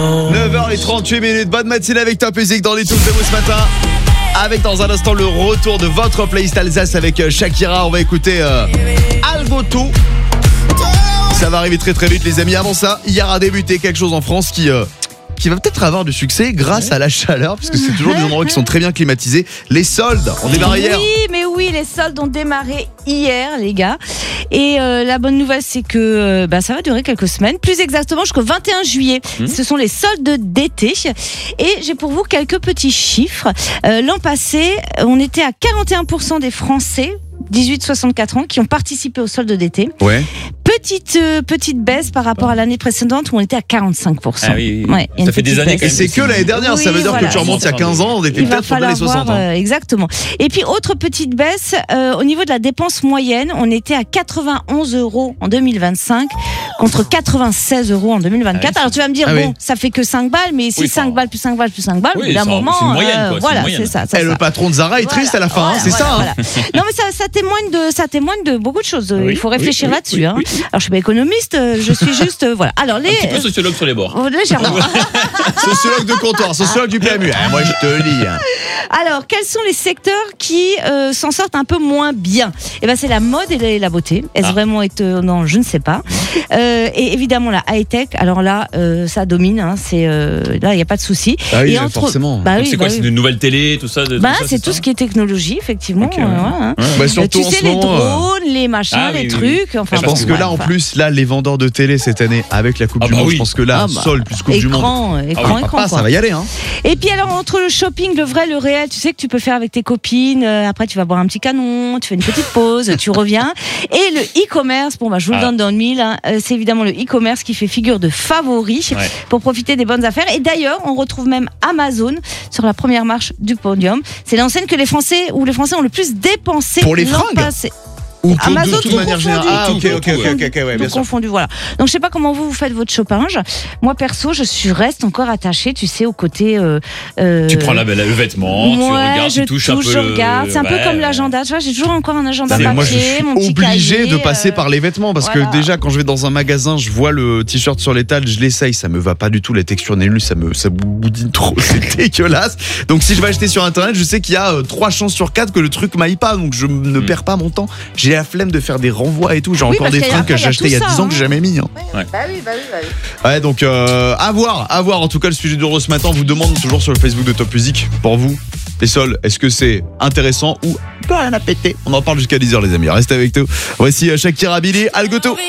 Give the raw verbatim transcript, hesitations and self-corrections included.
neuf heures trente-huit minutes, bonne matinée avec Top Music dans les Tools de vous ce matin. Avec dans un instant le retour de votre playlist Alsace avec Shakira. On va écouter euh, Algoto. Ça va arriver très très vite les amis. Avant ça, hier a débuté quelque chose en France qui... Euh, qui va peut-être avoir du succès grâce à la chaleur, parce que c'est toujours des endroits qui sont très bien climatisés. Les soldes ont démarré hier. Oui, mais oui, les soldes ont démarré hier, les gars. Et euh, la bonne nouvelle, c'est que euh, bah, ça va durer quelques semaines, plus exactement jusqu'au vingt et un juillet. Mmh. Ce sont les soldes d'été. Et j'ai pour vous quelques petits chiffres. Euh, l'an passé, on était à quarante et un pour cent des Français dix-huit à soixante-quatre ans qui ont participé aux soldes d'été. Ouais. Petite, euh, petite baisse par rapport à l'année précédente où on était à quarante-cinq pour cent. Ah oui, oui. Ouais, ça fait des années Et c'est que l'année dernière, oui, ça veut dire voilà. que tu remontes il y a quinze ans, on était peut-être dans les soixante ans. Euh, exactement. Et puis autre petite baisse, euh, au niveau de la dépense moyenne, on était à quatre-vingt-onze euros en deux mille vingt-cinq contre quatre-vingt-seize euros en deux mille vingt-quatre. Ah oui, alors tu vas me dire, ah bon, oui. ça fait que cinq balles, mais si oui, cinq enfin, balles plus cinq balles plus cinq balles, oui, d'un ça, moment, c'est une moyenne, euh, quoi, c'est voilà, une moyenne. c'est ça. Et ça le ça. patron de Zara est Voilà, triste à la fin, voilà, hein, c'est voilà, ça. voilà. Hein. Non mais ça, ça témoigne de, ça témoigne de beaucoup de choses. Oui, Il faut réfléchir oui, là-dessus. oui, hein. oui. Alors je suis pas économiste, je suis juste, euh, voilà. Alors les, Un petit peu sociologue sur les bords. euh, légèrement. Sociologue de comptoir, sociologue du P M U. Ah, moi je te le dis. Hein. Alors, quels sont les secteurs qui euh, s'en sortent un peu moins bien ? Eh ben, c'est la mode et la, la beauté. Est-ce Ah. vraiment étonnant ? Je ne sais pas. Euh, et évidemment la high-tech. Alors là, euh, ça domine. Hein, c'est euh, là, il n'y a pas de souci. Ah oui, et mais forcément. Bah Donc oui, c'est quoi, bah c'est oui. une nouvelle télé, tout ça de, Bah, tout ça, c'est tout ça ce qui est technologie, effectivement. Ok, ouais. euh, ouais, hein. Bah, Euh, surtout tu en sais, ce les moment. euh, drones, les machins, Ah, les oui, oui, trucs. Enfin, Je pense bon, que là, ouais, en enfin. plus, là, les vendeurs de télé cette année, avec la Coupe Ah du bah Monde, oui. je pense que là, Ah bah, sol plus Coupe du Monde. écran, écran, Ah oui, écran, papa, quoi. ça va y aller, hein. Et puis alors entre le shopping, le vrai, le réel, tu sais que tu peux faire avec tes copines. euh, après, tu vas boire un petit canon, tu fais une petite pause, tu reviens. Et le e-commerce, bon bah je vous le Ah. donne dans le mille. Hein, euh, c'est évidemment le e-commerce qui fait figure de favori Ouais. pour profiter des bonnes affaires. Et d'ailleurs, on retrouve même Amazon sur la première marche du podium. C'est l'enseigne que les Français ou les Français ont le plus dépensé Pour les l'an fringues passé. Ou tout, Amazon, de toute tout manière confondu, générale. Ah, tout ok, ok, ok, confondu, ok, ok, ouais, tout bien sûr. confondu, voilà. Donc je sais pas comment vous vous faites votre shopping. Moi perso, je suis reste encore attachée, tu sais, au côté. Euh, euh, Tu prends la, la- le vêtement, tu Ouais, regardes, je tu touches touche, un peu. je le- regarde. C'est un peu ouais, comme ouais. l'agenda. Tu vois, j'ai toujours encore un agenda Mais papier, moi, je suis mon petit obligé cahier, de passer euh, par les vêtements parce voilà. que déjà, quand je vais dans un magasin, je vois le t-shirt sur l'étal, je l'essaye, ça me va pas du tout, la texture n'est nulle, ça me, ça boudine trop, c'est dégueulasse. Donc, si je vais acheter sur internet, je sais qu'il y a euh, trois chances sur quatre que le truc m'aille pas, donc je ne Mm. perds pas mon temps. J'ai la flemme de faire des renvois et tout. J'ai Oui, encore parce des qu'il y a- fringues que après, j'ai achetées il y a tout dix ça, ans que j'ai jamais mis. Hein. Ouais. Bah oui, bah oui, bah oui. Ouais, donc euh, à voir, à voir. En tout cas, le sujet d'Euro ce matin, on vous demande toujours sur le Facebook de Top Music, pour vous, les sols, est-ce que c'est intéressant ou pas rien à péter ? On en parle jusqu'à dix heures les amis, restez avec nous. Voici euh, Shakira, Billy, Algoto.